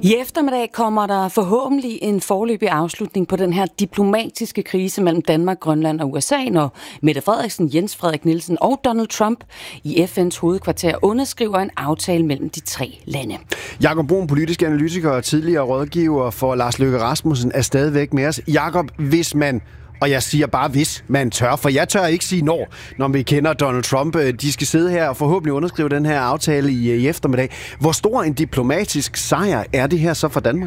I eftermiddag kommer der forhåbentlig en foreløbig afslutning på den her diplomatiske krise mellem Danmark, Grønland og USA, når Mette Frederiksen, Jens Frederik Nielsen og Donald Trump i FN's hovedkvarter underskriver en aftale mellem de tre lande. Jakob Bruun, politisk analytiker og tidligere rådgiver for Lars Løkke Rasmussen, er stadigvæk med os. Jakob, hvis man... Og jeg siger bare, hvis man tør, for jeg tør ikke sige når vi kender Donald Trump. De skal sidde her og forhåbentlig underskrive den her aftale i eftermiddag. Hvor stor en diplomatisk sejr er det her så for Danmark?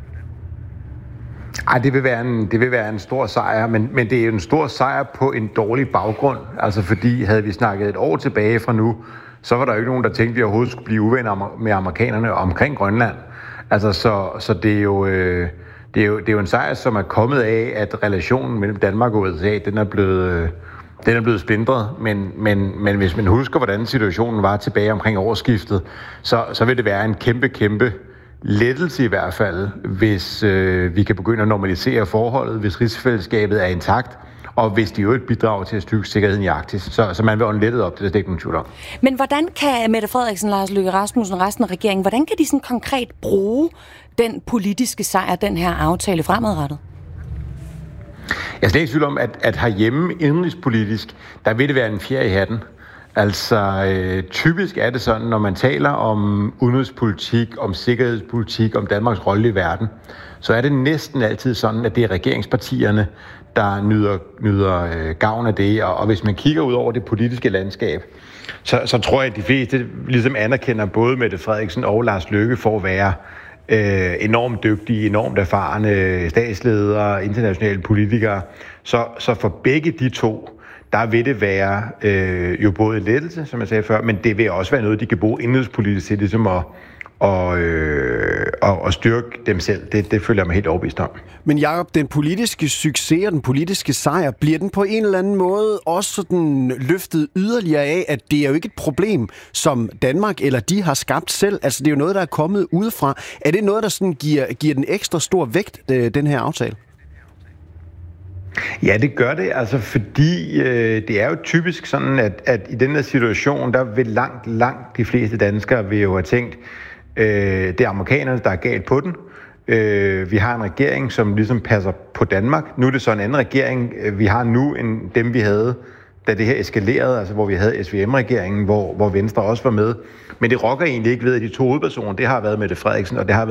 Ej, det vil være en stor sejr, men det er jo en stor sejr på en dårlig baggrund. Altså fordi havde vi snakket et år tilbage fra nu, så var der jo ikke nogen, der tænkte, at vi overhovedet skulle blive uvenner med amerikanerne omkring Grønland. Altså så det er jo... Det er jo en sejr, som er kommet af, at relationen mellem Danmark og USA, den er blevet splintret. Men hvis man husker, hvordan situationen var tilbage omkring årsskiftet, så vil det være en kæmpe lettelse i hvert fald, hvis vi kan begynde at normalisere forholdet, hvis rigsfællesskabet er intakt, og hvis de jo ikke bidrager til at styrke sikkerheden i Arktis. Så man vil ånde lettet op, det er der ikke nogen tvivl om. Men hvordan kan Mette Frederiksen, Lars Løkke Rasmussen og resten af regeringen, hvordan kan de sådan konkret bruge den politiske sejr, den her aftale fremadrettet? Jeg er slet ikke tvivl om, at herhjemme indrigspolitisk, der vil det være en fjer i hatten. Altså typisk er det sådan, når man taler om udenrigspolitik, om sikkerhedspolitik, om Danmarks rolle i verden, så er det næsten altid sådan, at det er regeringspartierne, der nyder gavn af det. Og hvis man kigger ud over det politiske landskab, så tror jeg, at de fleste ligesom anerkender både Mette Frederiksen og Lars Løkke for at være enormt dygtige, enormt erfarne statsledere, internationale politikere. Så for begge de to, der vil det være jo både en lettelse, som jeg sagde før, men det vil også være noget, de kan bruge indrigspolitisk til ligesom at styrke dem selv. Det føler jeg mig helt overbevist om. Men Jacob, den politiske succes og den politiske sejr, bliver den på en eller anden måde også sådan løftet yderligere af, at det er jo ikke et problem, som Danmark eller de har skabt selv. Altså det er jo noget, der er kommet udefra. Er det noget, der sådan giver den ekstra stor vægt, den her aftale? Ja, det gør det, altså fordi det er jo typisk sådan, at i den her situation, der vil langt de fleste danskere vil jo have tænkt, det er amerikanerne, der er galt på den. Vi har en regering, som ligesom passer på Danmark. Nu er det så en anden regering, vi har nu, end dem vi havde, da det her eskalerede, altså hvor vi havde SVM-regeringen, hvor Venstre også var med. Men det rokker egentlig ikke ved, at de to hovedpersoner, det har været Mette Frederiksen, og det har været